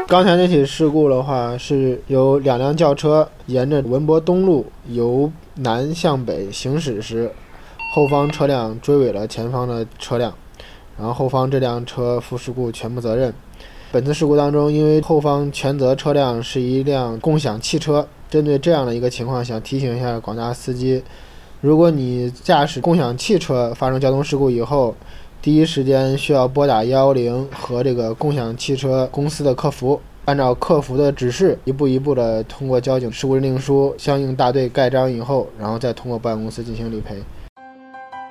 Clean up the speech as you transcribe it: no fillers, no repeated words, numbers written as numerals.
刚才那起事故的话，是有2辆轿车沿着文博东路由南向北行驶时，后方车辆追尾了前方的车辆，然后后方这辆车负事故全部责任。本次事故当中，因为后方全责车辆是一辆共享汽车，针对这样的一个情况，想提醒一下广大司机，如果你驾驶共享汽车发生交通事故以后，第一时间需要拨打110和这个共享汽车公司的客服，按照客服的指示，一步一步的通过交警事故认定书相应大队盖章以后，然后再通过保险公司进行理赔。